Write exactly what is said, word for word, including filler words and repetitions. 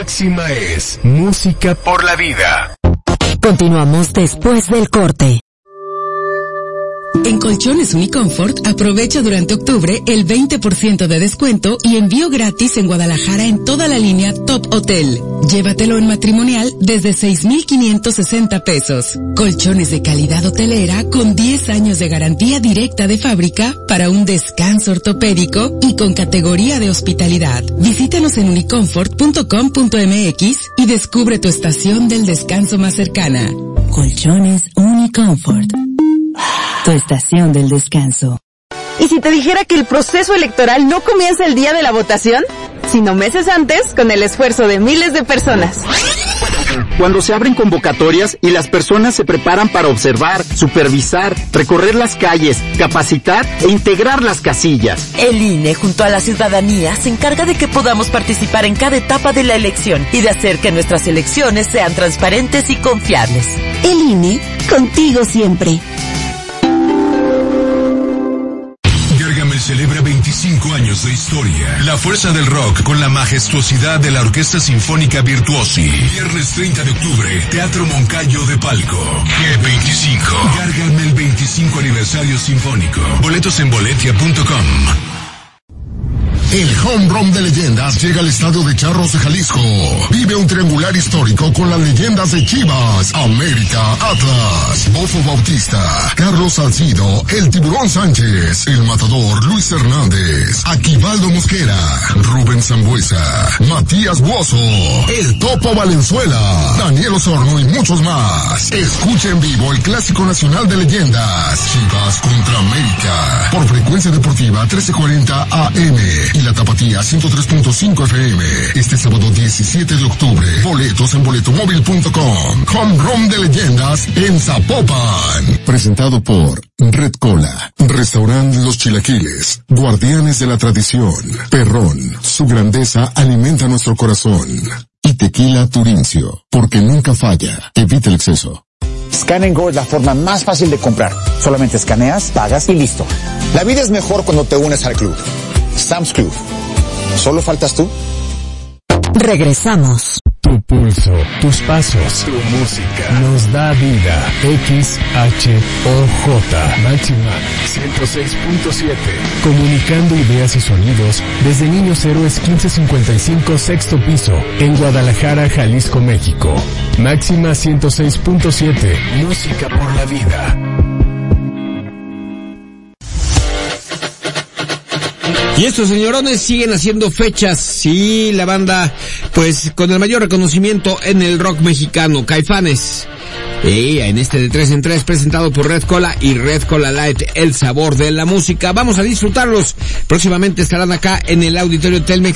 Máxima es música por la vida. Continuamos después del corte. En Colchones Uniconfort aprovecha durante octubre el veinte por ciento de descuento y envío gratis en Guadalajara en toda la línea Top Hotel. Llévatelo en matrimonial desde seis mil quinientos sesenta pesos. Colchones de calidad hotelera con diez años de garantía directa de fábrica para un descanso ortopédico y con categoría de hospitalidad. Visítanos en uniconfort punto com punto m x y descubre tu estación del descanso más cercana. Colchones Uniconfort. Tu estación del descanso. ¿Y si te dijera que el proceso electoral no comienza el día de la votación, sino meses antes con el esfuerzo de miles de personas? Cuando se abren convocatorias y las personas se preparan para observar, supervisar, recorrer las calles, capacitar e integrar las casillas. El I N E junto a la ciudadanía se encarga de que podamos participar en cada etapa de la elección y de hacer que nuestras elecciones sean transparentes y confiables. El I N E, contigo siempre. Celebra veinticinco años de historia. La fuerza del rock con la majestuosidad de la Orquesta Sinfónica Virtuosi. Viernes treinta de octubre, Teatro Moncayo de Palco. G veinticinco. Gárgame el veinticinco aniversario sinfónico. Boletos en boletia punto com. El Home Run de Leyendas llega al estadio de Charros de Jalisco. Vive un triangular histórico con las leyendas de Chivas, América, Atlas, Bofo Bautista, Carlos Salcido, el Tiburón Sánchez, el Matador Luis Hernández, Aquivaldo Mosquera, Rubén Sambuesa, Matías Buoso, el Topo Valenzuela, Daniel Osorno y muchos más. Escucha en vivo el Clásico Nacional de Leyendas, Chivas contra América, por Frecuencia Deportiva trece cuarenta A M. Y la Tapatía ciento tres punto cinco F M. Este sábado diecisiete de octubre. Boletos en boletomóvil punto com. Home Run de Leyendas en Zapopan. Presentado por Red Cola, Restaurant Los Chilaquiles, Guardianes de la Tradición, Perrón, su grandeza alimenta nuestro corazón. Y Tequila Turincio, porque nunca falla. Evita el exceso. Scan and Go es la forma más fácil de comprar. Solamente escaneas, pagas y listo. La vida es mejor cuando te unes al club. Sam's Club. ¿Solo faltas tú? Regresamos. Tu pulso, tus pasos, tu música nos da vida. X H O J Máxima ciento seis punto siete. Comunicando ideas y sonidos desde Niños Héroes quince cincuenta y cinco sexto piso en Guadalajara, Jalisco, México. Máxima ciento seis punto siete. Música por la vida. Y estos señorones siguen haciendo fechas, sí, la banda, pues, con el mayor reconocimiento en el rock mexicano, Caifanes. Y en este de tres en tres presentado por Red Cola y Red Cola Light, el sabor de la música. Vamos a disfrutarlos. Próximamente estarán acá en el Auditorio Telmex